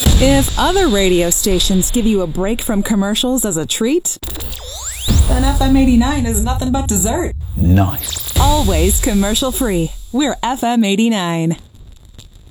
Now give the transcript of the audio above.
If other radio stations give you a break from commercials as a treat, then FM 89 is nothing but dessert. Nice. Always commercial free. We're FM 89.